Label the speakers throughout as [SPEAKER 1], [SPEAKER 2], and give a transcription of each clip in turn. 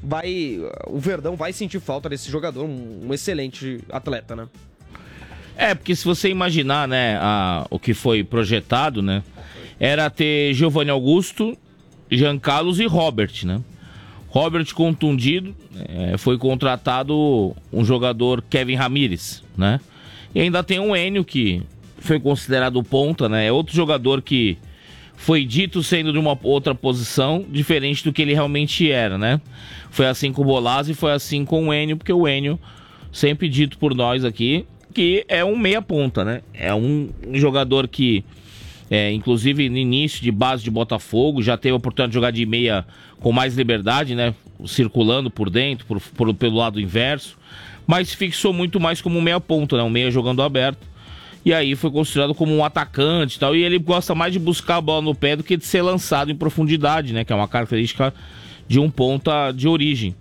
[SPEAKER 1] o Verdão vai sentir falta desse jogador, um excelente atleta, né?
[SPEAKER 2] Porque se você imaginar, né, o que foi projetado, né, era ter Giovanni Augusto, Jean Carlos e Robert, né? Robert contundido, foi contratado um jogador, Kevin Ramírez, né? E ainda tem o Enio, que foi considerado ponta, né? É outro jogador que foi dito sendo de uma outra posição, diferente do que ele realmente era, né? Foi assim com o Bolazzi e foi assim com o Enio, porque o Enio, sempre dito por nós aqui, que é um meia-ponta, né? É um jogador que, inclusive no início de base de Botafogo, já teve a oportunidade de jogar de meia com mais liberdade, né? Circulando por dentro, pelo lado inverso, mas se fixou muito mais como um meia-ponta, né? Um meia jogando aberto. E aí foi considerado como um atacante e tal. E ele gosta mais de buscar a bola no pé do que de ser lançado em profundidade, né? Que é uma característica de um ponta de origem.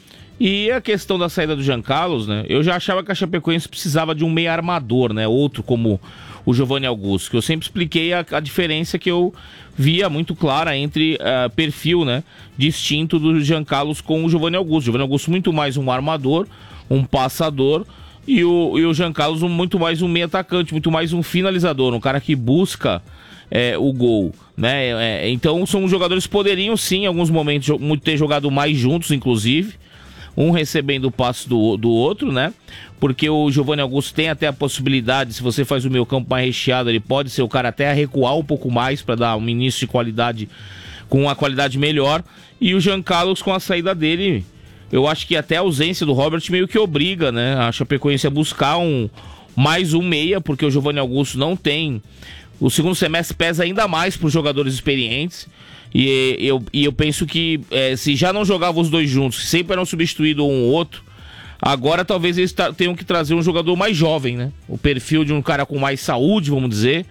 [SPEAKER 2] E a questão da saída do Jean Carlos, né? Eu já achava que a Chapecoense precisava de um meia armador, né? Outro como o Giovanni Augusto, que eu sempre expliquei a diferença que eu via muito clara entre perfil, né, distinto do Jean Carlos com o Giovanni Augusto. O Giovanni Augusto muito mais um armador, um passador, e o Jean Carlos muito mais um meia atacante, muito mais um finalizador, um cara que busca o gol, né? Então são jogadores que poderiam sim, em alguns momentos, ter jogado mais juntos, inclusive, um recebendo o passe do outro, né? Porque o Giovanni Augusto tem até a possibilidade, se você faz o meio campo mais recheado, ele pode ser o cara até a recuar um pouco mais para dar um início de qualidade, com uma qualidade melhor. E o Jean Carlos, com a saída dele, eu acho que até a ausência do Robert meio que obriga, né, a Chapecoense a buscar mais um meia, porque o Giovanni Augusto não tem. O segundo semestre pesa ainda mais para os jogadores experientes. E eu penso que se já não jogavam os dois juntos, sempre eram substituídos um ou outro, agora talvez eles tenham que trazer um jogador mais jovem, né? O perfil de um cara com mais saúde, vamos dizer.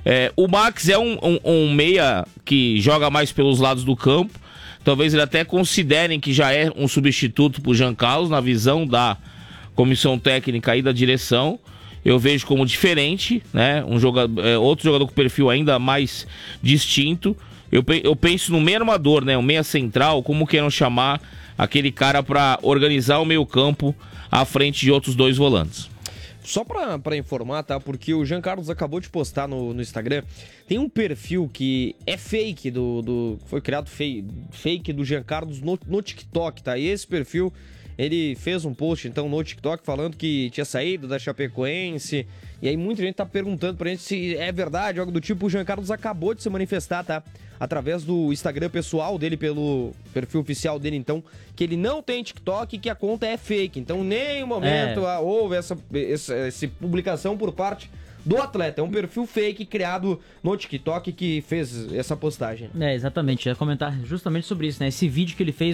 [SPEAKER 2] O Max é um meia que joga mais pelos lados do campo. Talvez eles até considerem que já é um substituto para o Jean Carlos, na visão da comissão técnica e da direção. Eu vejo como diferente, né? Outro jogador com perfil ainda mais distinto. Eu penso no meia armador, né? O meia central, como queiram chamar aquele cara para organizar o meio campo à frente de outros dois volantes.
[SPEAKER 1] Só pra informar, tá? Porque o Jean Carlos acabou de postar no Instagram. Tem um perfil que é fake, foi criado fake do Jean Carlos no TikTok, tá? E esse perfil, ele fez um post, então, no TikTok, falando que tinha saído da Chapecoense. E aí muita gente tá perguntando pra gente se é verdade, algo do tipo. O Jean Carlos acabou de se manifestar, tá? Através do Instagram pessoal dele, pelo perfil oficial dele, então, que ele não tem TikTok e que a conta é fake. Então, em nenhum momento houve essa publicação por parte do atleta. É um perfil fake criado no TikTok que fez essa postagem.
[SPEAKER 3] Exatamente. Eu ia comentar justamente sobre isso, né? Esse vídeo que ele fez,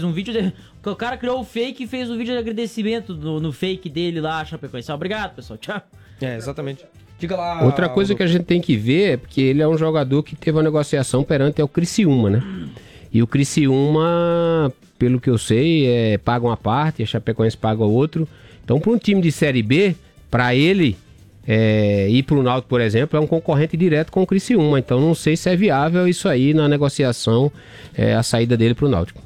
[SPEAKER 3] o cara criou o fake e fez um vídeo de agradecimento no fake dele lá, Chapecoense. Obrigado, pessoal. Tchau.
[SPEAKER 1] Exatamente. Diga lá.
[SPEAKER 4] Outra coisa que a gente tem que ver é porque ele é um jogador que teve uma negociação perante o Criciúma, né? E o Criciúma, pelo que eu sei, paga uma parte, a Chapecoense paga outro. Então, para um time de Série B, para ele ir para o Náutico, por exemplo, é um concorrente direto com o Criciúma. Então, não sei se é viável isso aí na negociação, a saída dele para o Náutico.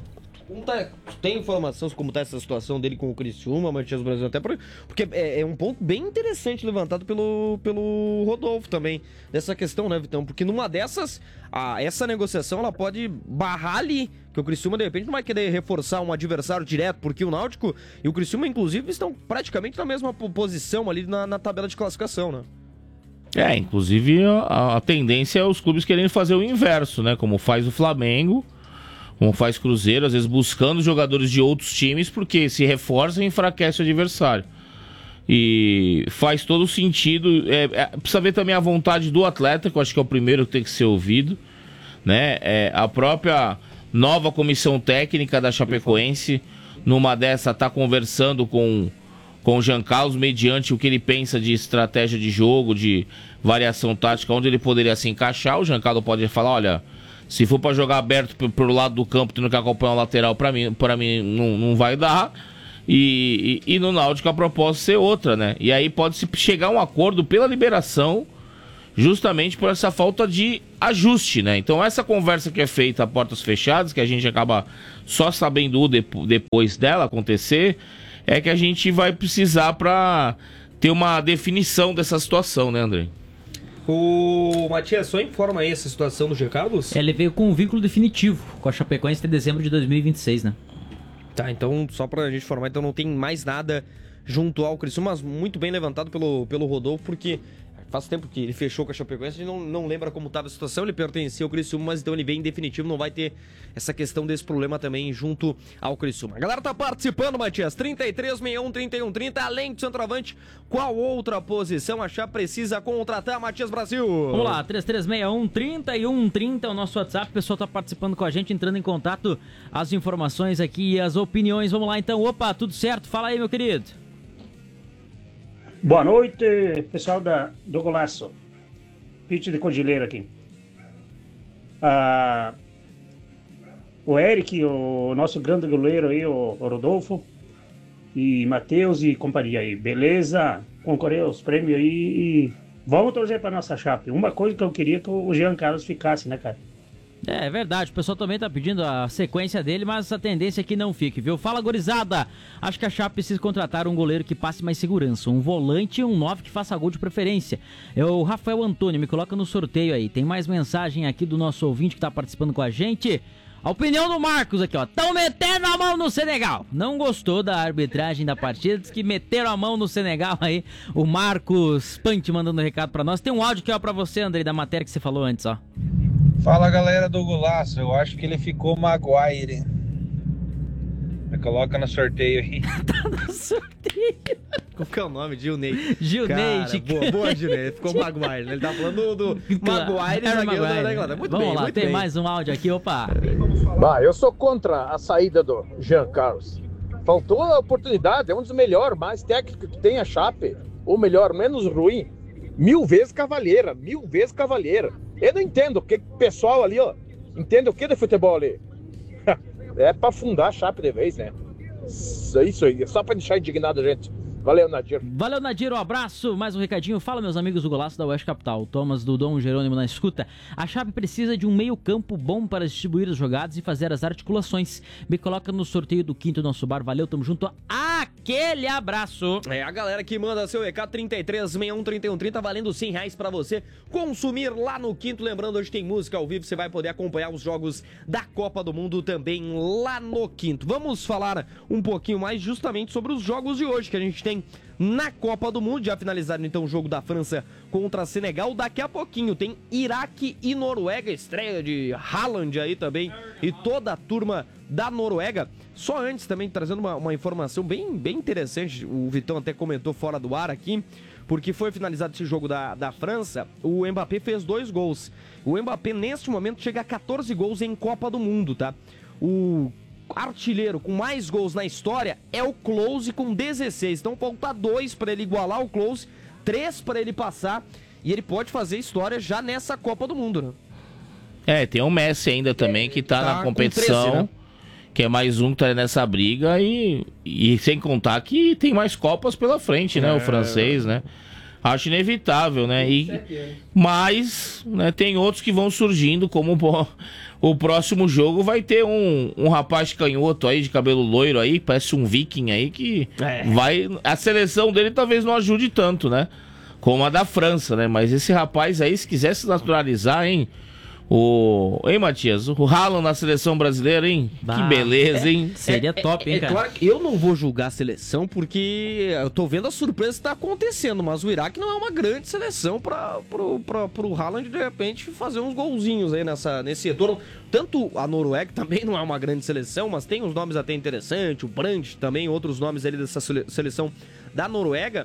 [SPEAKER 1] Tem informações como tá essa situação dele com o Criciúma, Matias Brasil, até porque é um ponto bem interessante levantado pelo Rodolfo também, dessa questão, né, Vitão? Porque numa dessas, essa negociação, ela pode barrar ali, que o Criciúma, de repente, não vai querer reforçar um adversário direto, porque o Náutico e o Criciúma, inclusive, estão praticamente na mesma posição ali na tabela de classificação, né?
[SPEAKER 2] Inclusive, a tendência é os clubes querendo fazer o inverso, né? Como faz o Flamengo, como faz Cruzeiro, às vezes buscando jogadores de outros times, porque se reforça e enfraquece o adversário. E faz todo sentido. Precisa ver também a vontade do atleta, que eu acho que é o primeiro que tem que ser ouvido, né? A própria nova comissão técnica da Chapecoense, numa dessa, está conversando com o Jean Carlos, mediante o que ele pensa de estratégia de jogo, de variação tática, onde ele poderia se encaixar. O Jean Carlos pode falar, olha, se for para jogar aberto pro lado do campo, tendo que acompanhar o lateral, para mim não vai dar. E no Náutico a proposta ser outra, né? E aí pode-se chegar a um acordo pela liberação justamente por essa falta de ajuste, né? Então essa conversa que é feita a portas fechadas, que a gente acaba só sabendo depois dela acontecer, é que a gente vai precisar para ter uma definição dessa situação, né, André?
[SPEAKER 1] O Matias, só informa aí essa situação do Jean Carlos.
[SPEAKER 3] Ele veio com um vínculo definitivo com a Chapecoense até dezembro de 2026, né?
[SPEAKER 1] Tá, então só pra gente informar, então não tem mais nada junto ao Criciúma, mas muito bem levantado pelo Rodolfo, porque faz tempo que ele fechou com a Chapecoense, a gente não lembra como estava a situação, ele pertencia ao Criciúma, mas então ele vem em definitivo, não vai ter essa questão desse problema também junto ao Criciúma. A galera tá participando, Matias, 3361-3130, além do centroavante, qual outra posição a Chape precisa contratar, Matias Brasil?
[SPEAKER 3] Vamos lá, 3361-3130 é o nosso WhatsApp, o pessoal tá participando com a gente, entrando em contato, as informações aqui e as opiniões, vamos lá então, opa, tudo certo? Fala aí, meu querido.
[SPEAKER 5] Boa noite, pessoal do Golaço. Pitch de Cordilheira aqui. O Eric, o nosso grande goleiro aí, o Rodolfo, e Matheus e companhia aí. Beleza? Concorrer aos prêmios aí e vamos torcer pra nossa Chape. Uma coisa que eu queria que o Jean Carlos ficasse, né, cara?
[SPEAKER 3] É verdade, o pessoal também tá pedindo a sequência dele, mas a tendência é que não fique, viu? Fala, gurizada! Acho que a Chape precisa contratar um goleiro que passe mais segurança, um volante e um 9 que faça gol de preferência. É o Rafael Antônio, me coloca no sorteio aí. Tem mais mensagem aqui do nosso ouvinte que tá participando com a gente. A opinião do Marcos aqui, ó. Tão metendo a mão no Senegal. Não gostou da arbitragem da partida, diz que meteram a mão no Senegal aí. O Marcos Pante mandando um recado pra nós. Tem um áudio aqui, ó, pra você, André, da matéria que você falou antes, ó.
[SPEAKER 6] Fala, galera do Golaço, eu acho que ele ficou Maguire. Me coloca no sorteio aí.
[SPEAKER 3] Tá no sorteio.
[SPEAKER 1] Qual que é o nome? Gilney.
[SPEAKER 3] Gilney.
[SPEAKER 1] Boa, Gilney. Ele ficou Maguire, né? Ele tá falando do Maguire, zagueiro da Inglaterra. Muito
[SPEAKER 3] Vamos
[SPEAKER 1] bem,
[SPEAKER 3] lá,
[SPEAKER 1] muito
[SPEAKER 3] tem
[SPEAKER 1] bem.
[SPEAKER 3] mais um áudio aqui, opa.
[SPEAKER 7] Eu sou contra a saída do Jean Carlos. Faltou a oportunidade, é um dos melhores, mais técnico que tem a Chape. Ou melhor, menos ruim. 1000 vezes cavalheira. Eu não entendo, porque o pessoal ali, ó, entende o que de futebol ali? É pra afundar a Chape de vez, né? Isso aí, é só pra deixar indignado a gente. Valeu, Nadir.
[SPEAKER 3] Valeu, Nadir, um abraço. Mais um recadinho. Fala, meus amigos do Golaço da Oeste Capital. Thomas do Dom Jerônimo na escuta. A Chape precisa de um meio campo bom para distribuir as jogadas e fazer as articulações. Me coloca no sorteio do quinto nosso bar. Valeu, tamo junto. Aquele abraço.
[SPEAKER 1] É a galera que manda seu recado 3361-3130, valendo R$100 pra você consumir lá no quinto. Lembrando, hoje tem música ao vivo, você vai poder acompanhar os jogos da Copa do Mundo também lá no quinto. Vamos falar um pouquinho mais justamente sobre os jogos de hoje que a gente tem na Copa do Mundo. Já finalizaram então o jogo da França contra Senegal. Daqui a pouquinho tem Iraque e Noruega, estreia de Haaland aí também e toda a turma da Noruega. Só antes também trazendo uma informação bem interessante, o Vitão até comentou fora do ar aqui, porque foi finalizado esse jogo da França, o Mbappé fez 2 gols. O Mbappé neste momento chega a 14 gols em Copa do Mundo, tá? O artilheiro com mais gols na história é o Klose com 16. Então falta 2 para ele igualar o Klose, 3 para ele passar e ele pode fazer história já nessa Copa do Mundo, né?
[SPEAKER 2] É, tem o Messi ainda também que tá na competição,
[SPEAKER 1] 13, né?
[SPEAKER 2] que é mais um que tá nessa briga e sem contar que tem mais Copas pela frente, né? O francês, né? Acho inevitável, né? Mas, né, tem outros que vão surgindo, como o próximo jogo vai ter um rapaz canhoto aí, de cabelo loiro aí, parece um viking aí, que vai... A seleção dele talvez não ajude tanto, né? Como a da França, né? Mas esse rapaz aí, se quiser se naturalizar, hein? Hein, Matias? O Haaland na seleção brasileira, hein? Que beleza, hein?
[SPEAKER 3] Seria top, hein, cara?
[SPEAKER 1] Claro que eu não vou julgar a seleção, porque eu tô vendo a surpresa que tá acontecendo, mas o Iraque não é uma grande seleção pro Haaland, de repente, fazer uns golzinhos aí nesse retorno. Tanto a Noruega também não é uma grande seleção, mas tem uns nomes até interessantes, o Brandt também, outros nomes ali dessa seleção da Noruega.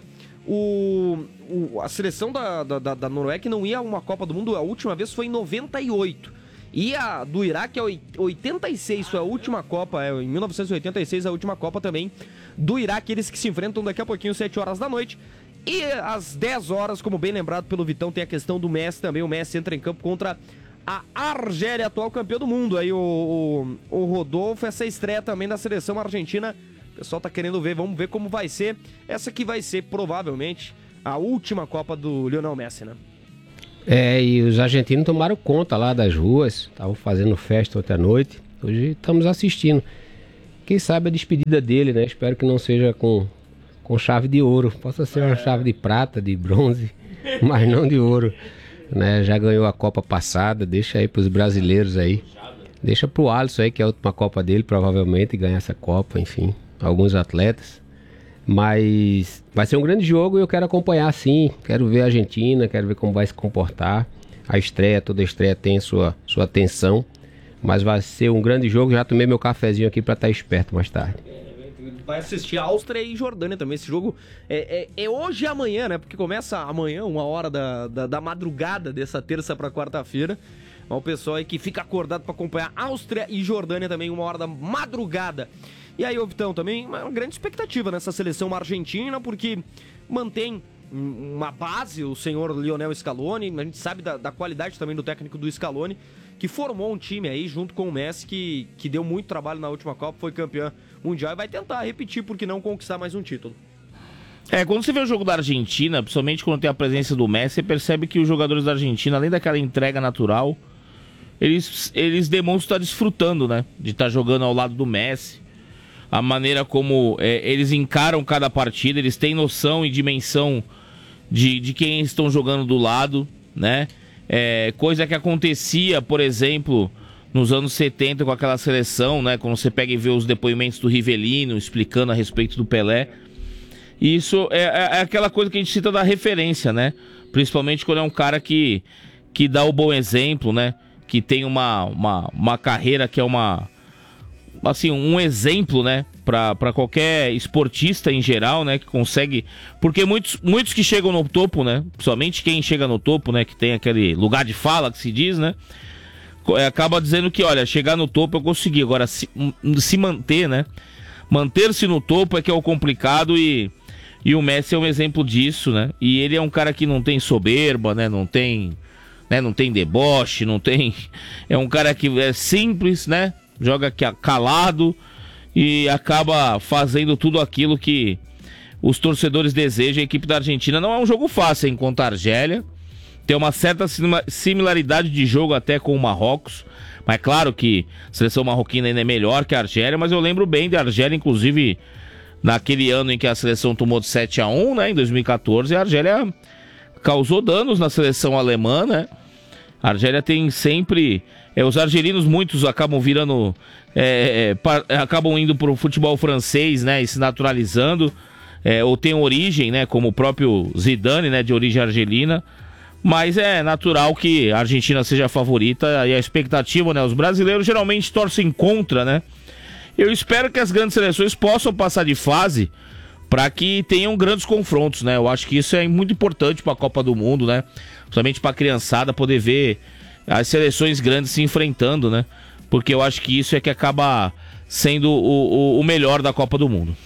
[SPEAKER 1] A seleção da Noruega não ia a uma Copa do Mundo, a última vez foi em 98. E a do Iraque é 86, foi a última Copa, em 1986 a última Copa também do Iraque. Eles que se enfrentam daqui a pouquinho, 7 horas da noite. E às 10 horas, como bem lembrado pelo Vitão, tem a questão do Messi também. O Messi entra em campo contra a Argélia, atual campeão do mundo. Aí o Rodolfo, essa estreia também da seleção argentina. O pessoal tá querendo ver, vamos ver como vai ser. Essa que vai ser, provavelmente, a última Copa do Lionel Messi, né?
[SPEAKER 4] E os argentinos tomaram conta lá das ruas, estavam fazendo festa ontem à noite. Hoje estamos assistindo. Quem sabe a despedida dele, né? Espero que não seja com chave de ouro. Possa ser uma chave de prata, de bronze, mas não de ouro. Né? Já ganhou a Copa passada, deixa aí pros brasileiros aí. Deixa pro Alisson aí, que é a última Copa dele, provavelmente, ganhar essa Copa, enfim. Alguns atletas. Mas vai ser um grande jogo e eu quero acompanhar sim. Quero ver a Argentina, quero ver como vai se comportar. A estreia, toda estreia tem sua tensão. Mas vai ser um grande jogo. Já tomei meu cafezinho aqui para estar esperto mais tarde.
[SPEAKER 1] Vai assistir Áustria e Jordânia também. Esse jogo é hoje e amanhã, né? Porque começa amanhã, 1h da madrugada dessa terça para quarta-feira. O pessoal aí que fica acordado para acompanhar Áustria e Jordânia também, 1h da madrugada. E aí, Vitão, também uma grande expectativa nessa seleção argentina, porque mantém uma base, o senhor Lionel Scaloni. A gente sabe da qualidade também do técnico do Scaloni, que formou um time aí junto com o Messi, que deu muito trabalho na última Copa, foi campeão mundial e vai tentar repetir, porque não conquistar mais um título.
[SPEAKER 2] Quando você vê o jogo da Argentina, principalmente quando tem a presença do Messi, você percebe que os jogadores da Argentina, além daquela entrega natural, eles demonstram estar desfrutando, né? De estar jogando ao lado do Messi. A maneira como eles encaram cada partida, eles têm noção e dimensão de quem estão jogando do lado, né? Coisa que acontecia, por exemplo, nos anos 70 com aquela seleção, né? Quando você pega e vê os depoimentos do Rivelino explicando a respeito do Pelé. E isso é aquela coisa que a gente cita da referência, né? Principalmente quando é um cara que dá o bom exemplo, né? Que tem uma carreira que é um exemplo, né, para qualquer esportista em geral, né, que consegue, porque muitos que chegam no topo, né, somente quem chega no topo, né, que tem aquele lugar de fala que se diz, né, acaba dizendo que, olha, chegar no topo eu consegui, agora se manter, né, manter-se no topo é que é o complicado e o Messi é um exemplo disso, né, e ele é um cara que não tem soberba, né, não tem deboche, é um cara que é simples, né, joga calado e acaba fazendo tudo aquilo que os torcedores desejam. A equipe da Argentina não é um jogo fácil, enquanto a Argélia tem uma certa similaridade de jogo até com o Marrocos, mas claro que a seleção marroquina ainda é melhor que a Argélia, mas eu lembro bem da Argélia, inclusive naquele ano em que a seleção tomou de 7-1, né, em 2014, a Argélia causou danos na seleção alemã, né? A Argélia tem sempre... os argelinos, muitos acabam virando... acabam indo pro futebol francês, né? E se naturalizando. Ou tem origem, né? Como o próprio Zidane, né? De origem argelina. Mas é natural que a Argentina seja a favorita. E a expectativa, né? Os brasileiros geralmente torcem contra, né? Eu espero que as grandes seleções possam passar de fase para que tenham grandes confrontos, né? Eu acho que isso é muito importante para a Copa do Mundo, né? Principalmente para a criançada poder ver as seleções grandes se enfrentando, né? Porque eu acho que isso é que acaba sendo o melhor da Copa do Mundo.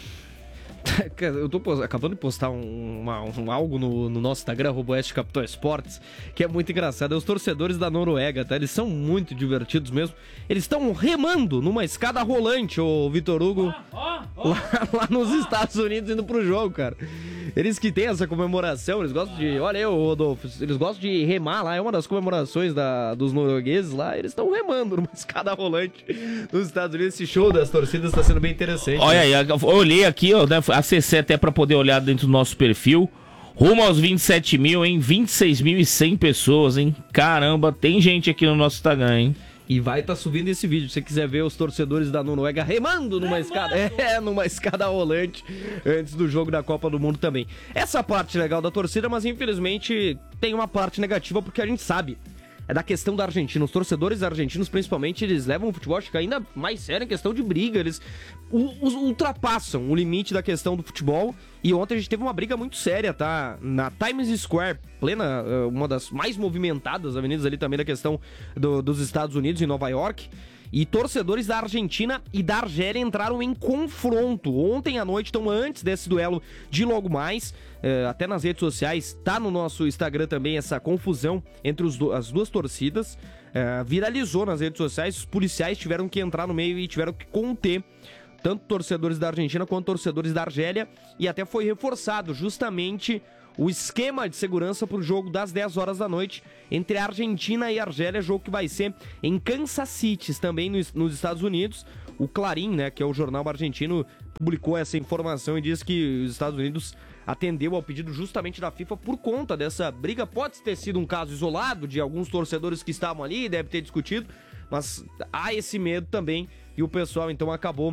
[SPEAKER 1] Eu tô acabando de postar algo no nosso Instagram, @Capital Esportes, que é muito engraçado. Os torcedores da Noruega, tá? Eles são muito divertidos mesmo. Eles estão remando numa escada rolante, o Vitor Hugo, lá nos Estados Unidos, indo pro jogo, cara. Eles que têm essa comemoração, eles gostam de... Olha aí, Rodolfo, eles gostam de remar lá, é uma das comemorações dos noruegueses lá. Eles estão remando numa escada rolante nos Estados Unidos. Esse show das torcidas tá sendo bem interessante.
[SPEAKER 2] Olha aí, eu olhei aqui, ó, né, acessei até pra poder olhar dentro do nosso perfil. Rumo aos 27 mil, hein? 26.100 pessoas, hein? Caramba, tem gente aqui no nosso Instagram, hein?
[SPEAKER 1] E vai estar subindo esse vídeo, se você quiser ver os torcedores da Noruega remando numa escada, numa escada rolante, antes do jogo da Copa do Mundo também. Essa parte legal da torcida, mas infelizmente tem uma parte negativa, porque a gente sabe, é da questão da Argentina. Os torcedores argentinos, principalmente, eles levam o futebol, acho que ainda mais sério, em questão de briga. Eles ultrapassam o limite da questão do futebol. E ontem a gente teve uma briga muito séria, tá? Na Times Square, plena, uma das mais movimentadas avenidas ali também da questão dos Estados Unidos, em Nova York. E torcedores da Argentina e da Argélia entraram em confronto ontem à noite, então antes desse duelo de logo mais, até nas redes sociais, tá no nosso Instagram também essa confusão entre as duas torcidas, viralizou nas redes sociais, os policiais tiveram que entrar no meio e tiveram que conter tanto torcedores da Argentina quanto torcedores da Argélia, e até foi reforçado justamente o esquema de segurança para o jogo das 10 horas da noite entre a Argentina e a Argélia, jogo que vai ser em Kansas City, também nos Estados Unidos. O Clarín, né, que é o jornal argentino, publicou essa informação e diz que os Estados Unidos atendeu ao pedido justamente da FIFA por conta dessa briga. Pode ter sido um caso isolado de alguns torcedores que estavam ali, deve ter discutido, mas há esse medo também e o pessoal então acabou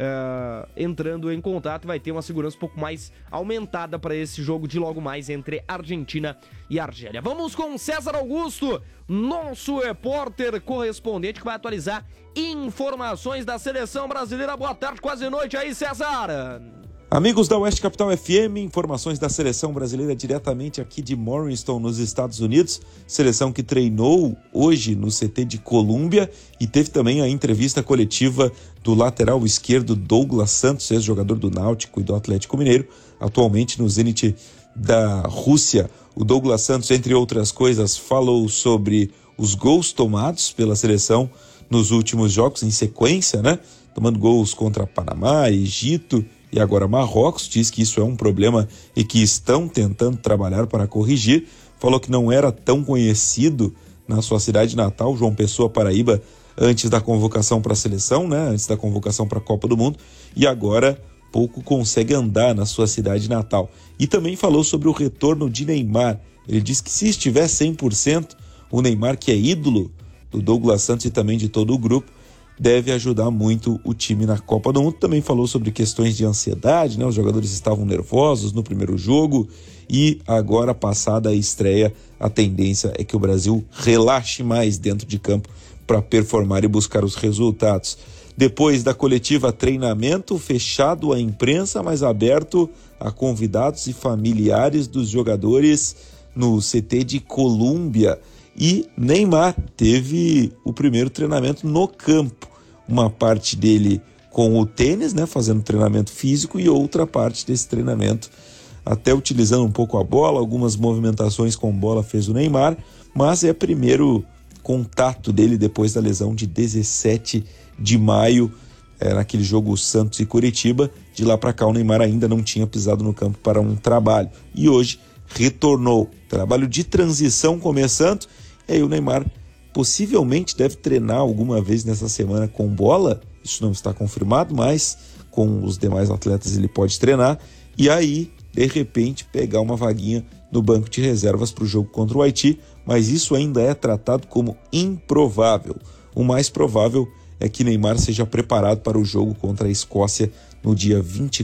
[SPEAKER 1] entrando em contato. Vai ter uma segurança um pouco mais aumentada para esse jogo de logo mais entre Argentina e Argélia. Vamos com César Augusto, nosso repórter correspondente, que vai atualizar informações da seleção brasileira. Boa tarde, quase noite aí, César.
[SPEAKER 8] Amigos da Oeste Capital FM, informações da seleção brasileira diretamente aqui de Morristown, nos Estados Unidos. Seleção que treinou hoje no CT de Colômbia e teve também a entrevista coletiva do lateral esquerdo Douglas Santos, ex-jogador do Náutico e do Atlético Mineiro, atualmente no Zenit da Rússia. O Douglas Santos, entre outras coisas, falou sobre os gols tomados pela seleção nos últimos jogos, em sequência, né? Tomando gols contra Panamá, Egito e agora Marrocos. Diz que isso é um problema e que estão tentando trabalhar para corrigir. Falou que não era tão conhecido na sua cidade natal, João Pessoa, Paraíba, antes da convocação para a seleção, né? Antes da convocação para a Copa do Mundo, e agora pouco consegue andar na sua cidade natal. E também falou sobre o retorno de Neymar. Ele disse que se estiver 100%, o Neymar, que é ídolo do Douglas Santos e também de todo o grupo, deve ajudar muito o time na Copa do Mundo. Também falou sobre questões de ansiedade, né? Os jogadores estavam nervosos no primeiro jogo e agora, passada a estreia, a tendência é que o Brasil relaxe mais dentro de campo para performar e buscar os resultados. Depois da coletiva, treinamento fechado à imprensa, mas aberto a convidados e familiares dos jogadores no CT de Colômbia. E Neymar teve o primeiro treinamento no campo. Uma parte dele com o tênis, né, fazendo treinamento físico, e outra parte desse treinamento até utilizando um pouco a bola. Algumas movimentações com bola fez o Neymar, mas é o primeiro contato dele depois da lesão de 17 de maio, naquele jogo Santos e Curitiba. De lá para cá o Neymar ainda não tinha pisado no campo para um trabalho, e hoje retornou. Trabalho de transição começando, e aí o Neymar possivelmente deve treinar alguma vez nessa semana com bola. Isso não está confirmado, mas com os demais atletas ele pode treinar, e aí de repente pegar uma vaguinha no banco de reservas para o jogo contra o Haiti, mas isso ainda é tratado como improvável. O mais provável é que Neymar seja preparado para o jogo contra a Escócia no dia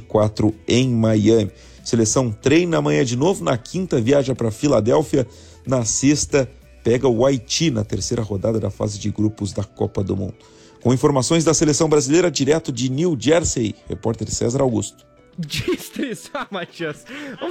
[SPEAKER 8] 24 em Miami. Seleção treina amanhã de novo, na quinta viaja para Filadélfia, na sexta pega o Haiti na terceira rodada da fase de grupos da Copa do Mundo. Com informações da seleção brasileira, direto de New Jersey, repórter César Augusto.
[SPEAKER 1] Destressar, Matias.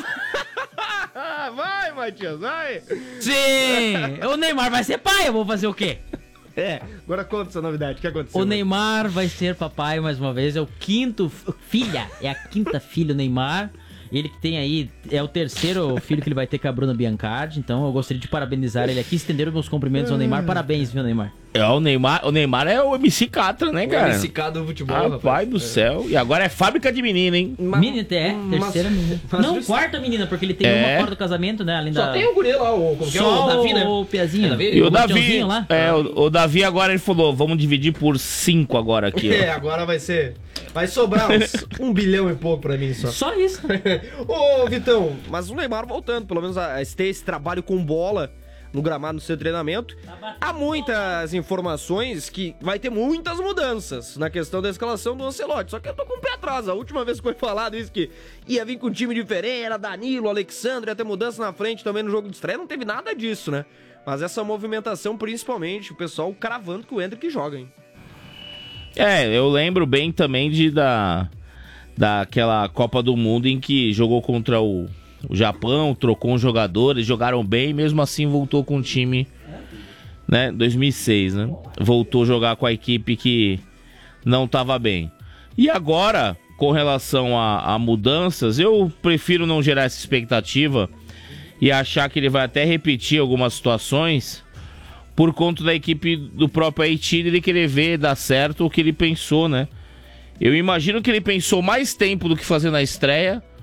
[SPEAKER 1] Vai, Matias, vai.
[SPEAKER 3] Sim, o Neymar vai ser pai, eu vou fazer o quê?
[SPEAKER 1] Agora conta essa novidade, o que aconteceu?
[SPEAKER 3] O Neymar vai ser papai mais uma vez, é a quinta filha, o Neymar. Ele que tem aí, é o terceiro filho que ele vai ter com a Bruna Biancardi. Então eu gostaria de parabenizar ele aqui, estender os meus cumprimentos ao Neymar. Parabéns, viu, Neymar?
[SPEAKER 2] O Neymar é o MC Catra, né, cara?
[SPEAKER 1] O MC Catra do futebol,
[SPEAKER 2] rapaz do céu. E agora é fábrica de menina, hein?
[SPEAKER 3] Menina, terceira menina. Não, quarta menina, porque ele tem uma fora do casamento, né? Além
[SPEAKER 1] Só tem o guri lá, o
[SPEAKER 3] Davi, né? O Piazinho.
[SPEAKER 2] E o Davi, lá. O Davi agora ele falou, vamos dividir por 5 agora aqui, ó.
[SPEAKER 1] Agora vai sobrar uns 1 bilhão e pouco pra mim só.
[SPEAKER 3] Só isso.
[SPEAKER 1] Ô, Vitão, mas o Neymar voltando, pelo menos a ter esse trabalho com bola no gramado, no seu treinamento. Há muitas informações que vai ter muitas mudanças na questão da escalação do Ancelotti. Só que eu tô com o pé atrás. A última vez que foi falado isso, que ia vir com um time diferente, era Danilo, Alexandre, ia ter mudança na frente também no jogo de estreia. Não teve nada disso, né? Mas essa movimentação, principalmente, o pessoal cravando que o Endrick joga, hein?
[SPEAKER 2] Eu lembro bem também daquela Copa do Mundo em que jogou contra o Japão, trocou uns jogadores, jogaram bem, mesmo assim voltou com o time, né, 2006, né? Voltou a jogar com a equipe que não estava bem. E agora, com relação a mudanças, eu prefiro não gerar essa expectativa e achar que ele vai até repetir algumas situações por conta da equipe do próprio Haiti, ele querer ver dar certo o que ele pensou, né? Eu imagino que ele pensou mais tempo do que fazer na estreia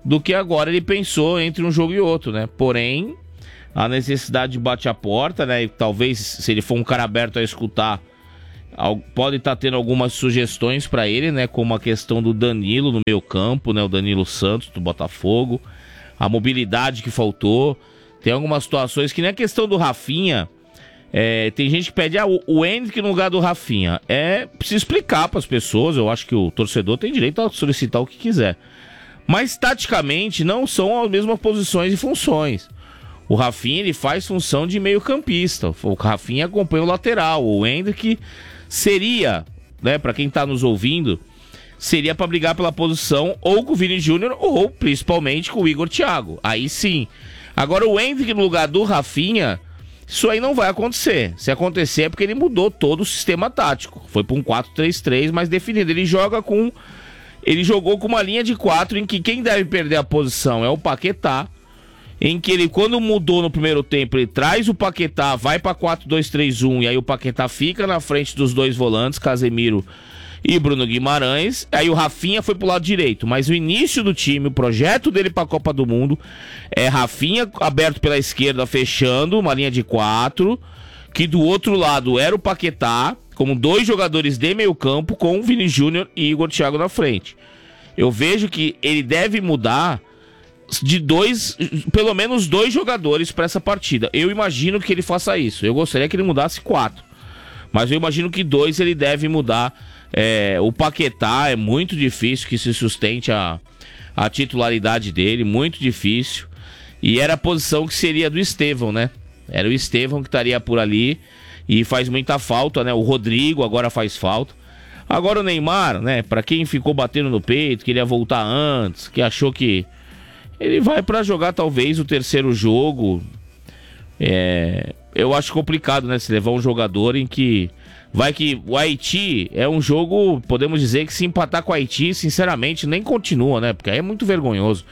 [SPEAKER 2] do que agora ele pensou entre um jogo e outro, né? Porém, a necessidade de bater a porta, né? E talvez, se ele for um cara aberto a escutar, pode estar tendo algumas sugestões para ele, né? Como a questão do Danilo no meio campo, né? O Danilo Santos do Botafogo, a mobilidade que faltou. Tem algumas situações que nem a questão do Rafinha. Tem gente que pede o Endrick no lugar do Rafinha. Precisa explicar para as pessoas. Eu acho que o torcedor tem direito a solicitar o que quiser. Mas taticamente não são as mesmas posições e funções. O Rafinha ele faz função de meio campista. O Rafinha acompanha o lateral. O Endrick seria, né, para quem tá nos ouvindo, seria para brigar pela posição ou com o Vini Júnior ou principalmente com o Igor Thiago. Aí sim. Agora o Endrick no lugar do Rafinha, isso aí não vai acontecer. Se acontecer é porque ele mudou todo o sistema tático. Foi para um 4-3-3 mais definido. Ele jogou com uma linha de 4 em que quem deve perder a posição é o Paquetá. Em que ele, quando mudou no primeiro tempo, ele traz o Paquetá, vai para 4-2-3-1, e aí o Paquetá fica na frente dos dois volantes, Casemiro e Bruno Guimarães. Aí o Rafinha foi pro lado direito, mas o início do time, o projeto dele para a Copa do Mundo, é Rafinha aberto pela esquerda, fechando uma linha de 4, que do outro lado era o Paquetá, como 2 jogadores de meio campo, com o Vini Júnior e Igor Thiago na frente. Eu vejo que ele deve mudar de pelo menos 2 jogadores para essa partida. Eu imagino que ele faça isso. Eu gostaria que ele mudasse 4, mas eu imagino que 2 ele deve mudar. O Paquetá é muito difícil que se sustente a titularidade dele, muito difícil. E era a posição que seria do Estevão, né? Era o Estevão que estaria por ali e faz muita falta, né? O Rodrigo agora faz falta. Agora o Neymar, né? Para quem ficou batendo no peito, queria voltar antes, que achou que ele vai para jogar talvez o terceiro jogo. Eu acho complicado, né? Se levar um jogador em que o Haiti é um jogo, podemos dizer que se empatar com o Haiti, sinceramente, nem continua, né? Porque aí é muito vergonhoso.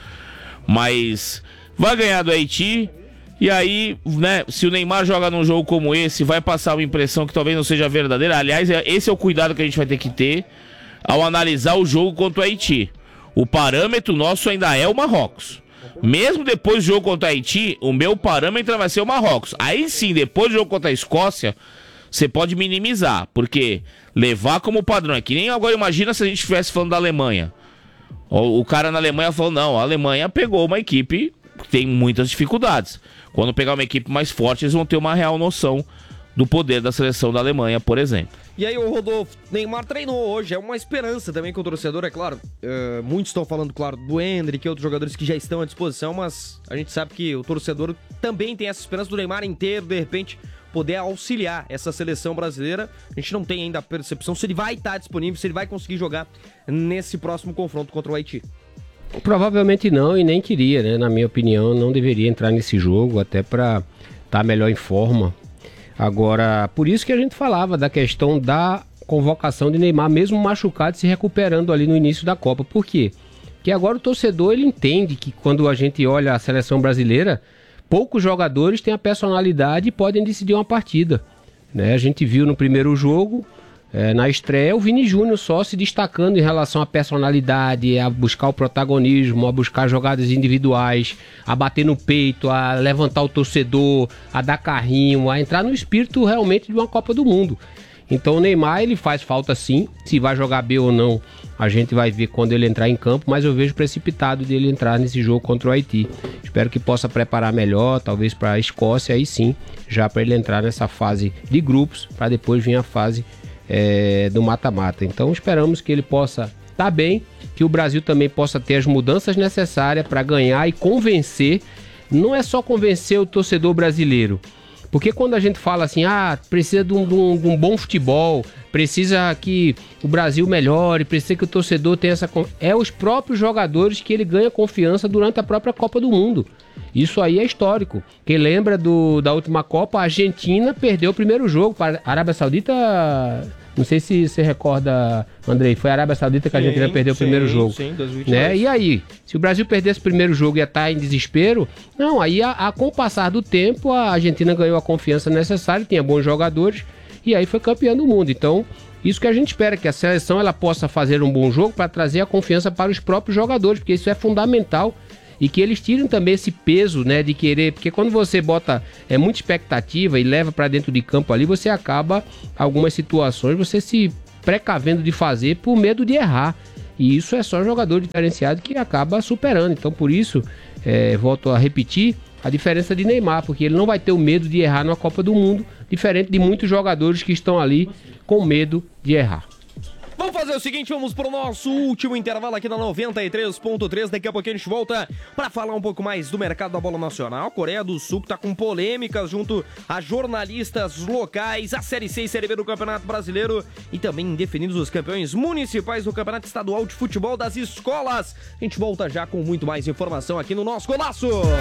[SPEAKER 2] Mas vai ganhar do Haiti. E aí, né? Se o Neymar joga num jogo como esse, vai passar uma impressão que talvez não seja verdadeira. Aliás, esse é o cuidado que a gente vai ter que ter ao analisar o jogo contra o Haiti. O parâmetro nosso ainda é o Marrocos. Mesmo depois do jogo contra o Haiti, o meu parâmetro vai ser o Marrocos. Aí sim, depois do jogo contra a Escócia, você pode minimizar, porque levar como padrão. É que nem agora imagina se a gente estivesse falando da Alemanha. O cara na Alemanha falou, não, a Alemanha pegou uma equipe que tem muitas dificuldades. Quando pegar uma equipe mais forte, eles vão ter uma real noção do poder da seleção da Alemanha, por exemplo.
[SPEAKER 1] E aí o Rodolfo, Neymar treinou hoje, é uma esperança também com o torcedor, é claro. Muitos estão falando, claro, do Endrick e outros jogadores que já estão à disposição, mas a gente sabe que o torcedor também tem essa esperança do Neymar inteiro, de repente, poder auxiliar essa seleção brasileira. A gente não tem ainda a percepção se ele vai estar disponível, se ele vai conseguir jogar nesse próximo confronto contra o Haiti.
[SPEAKER 4] Provavelmente não, e nem queria, né? Na minha opinião, não deveria entrar nesse jogo, até para estar melhor em forma. Agora, por isso que a gente falava da questão da convocação de Neymar, mesmo machucado, se recuperando ali no início da Copa. Por quê? Porque agora o torcedor ele entende que quando a gente olha a seleção brasileira, poucos jogadores têm a personalidade e podem decidir uma partida, né? A gente viu no primeiro jogo, na estreia, o Vini Júnior só se destacando em relação à personalidade, a buscar o protagonismo, a buscar jogadas individuais, a bater no peito, a levantar o torcedor, a dar carrinho, a entrar no espírito realmente de uma Copa do Mundo. Então o Neymar ele faz falta sim, se vai jogar bem ou não, a gente vai ver quando ele entrar em campo, mas eu vejo precipitado dele entrar nesse jogo contra o Haiti. Espero que possa preparar melhor, talvez para a Escócia, aí sim, já para ele entrar nessa fase de grupos, para depois vir a fase do mata-mata. Então esperamos que ele possa estar bem, que o Brasil também possa ter as mudanças necessárias para ganhar e convencer. Não é só convencer o torcedor brasileiro, porque quando a gente fala assim, precisa de um bom futebol, precisa que o Brasil melhore, precisa que o torcedor tenha essa... É os próprios jogadores que ele ganha confiança durante a própria Copa do Mundo. Isso aí é histórico. Quem lembra da última Copa, a Argentina perdeu o primeiro jogo para a Arábia Saudita. Não sei se você recorda, Andrei, foi a Arábia Saudita que a Argentina perdeu o primeiro jogo. Sim, 2022. Né? E aí, se o Brasil perdesse o primeiro jogo e ia estar em desespero, não, aí com o passar do tempo a Argentina ganhou a confiança necessária, tinha bons jogadores e aí foi campeã do mundo. Então, Isso que a gente espera, que a seleção ela possa fazer um bom jogo para trazer a confiança para os próprios jogadores, porque isso é fundamental. E que eles tirem também esse peso, né, de querer... Porque quando você bota muita expectativa e leva para dentro de campo ali, você acaba, algumas situações, você se precavendo de fazer por medo de errar. E isso é só jogador diferenciado que acaba superando. Então, por isso, volto a repetir, a diferença de Neymar, porque ele não vai ter o medo de errar na Copa do Mundo, diferente de muitos jogadores que estão ali com medo de errar.
[SPEAKER 1] Vamos fazer o seguinte, vamos pro nosso último intervalo aqui na 93.3. Daqui a pouquinho a gente volta para falar um pouco mais do mercado da bola nacional. Coreia do Sul que tá com polêmicas junto a jornalistas locais, a Série C e Série B do Campeonato Brasileiro e também definidos os campeões municipais do Campeonato Estadual de Futebol das Escolas. A gente volta já com muito mais informação aqui no nosso Golaço.